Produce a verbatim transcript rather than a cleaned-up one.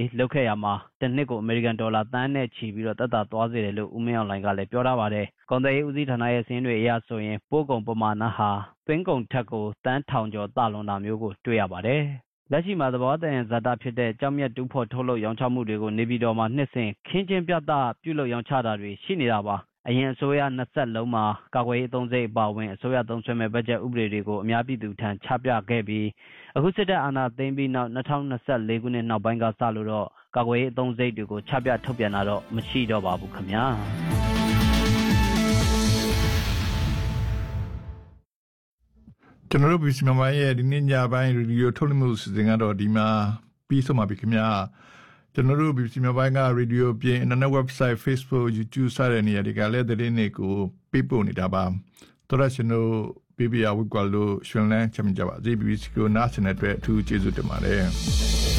လုပ်ခဲ့ရမှာတစ်နှစ်ကိုအမေရိကန်ဒေါ်လာသန်းနဲ့ချီပြီးတော့တက်တာသွားစေတယ်လို့ဦးမင်းအောင်လှိုင်ကလည်းပြောထားပါတယ်။ကုန်သွယ်ရေးဦးစီးဌာနရဲ့စာရင်းတွေအရဆိုရင်ပို့ကုန်ပမာဏဟာသွင်းကုန်ထက်ကိုတန်းထောင်ကျော်တလွန်တာမျိုးကိုတွေ့ရပါတယ်။လက်ရှိမှာသဘောတန်ဇာတာဖြစ်တဲ့ကြောက်မြတ်တူးဖော်ထုတ်လုပ်ရောင်းချမှုတွေကိုနေပြည်တော်မှာနှစ်စဉ်ခင်းကျင်းပြသပြုလုပ်ရောင်းချတာတွေရှိနေတာပါ။အရင်အစိုးရနှစ်ဆက်လုံးမှာကာကွယ်ရေးအသုံးစရိတ်အပါအဝင်အစိုးရသုံးစွဲမဲ့ဘတ်ဂျက်ဥပဒေတွေကိုအများပြည်သူထံချပြခဲ့ပြီးအခုစစ်တပ်အာဏာသိမ်းပြီးနောက်၂၀၂၄ခုနှစ်နောက်ပိုင်းကစလို့တော့ကာကွယ်ရေးအသုံးစရိတ်တွေကိုချပြထုတ်ပြန်တာတော့မရှိတော့ပါဘူးခင်ဗျာကျွန်တော်တို့ပြည်စမပိုင်းရဲ့ဒီနေ့ညပိုင်းရေဒီယိုထုတ်လွှင့်မှုစီစဉ်ကတော့ဒီမှာပြီးဆုံးပါပြီခင်ဗျာကျွန်တော်တို့ပြည်စမပိုင်းကရေဒီယိုပြင် internet website Facebook YouTube စတဲ့နေရာတွေကလည်းသတင်းတွေကိုပေးပို့နေတာပါတော်ရရှင်တို့ပြည်ပြဝိကွာလို့ရှင်လန်းချမ်းကြပါစေ ဘီ ဘီ စီ ကိုနားဆင်တဲ့အတွက်အထူးကျေးဇူးတင်ပါတယ်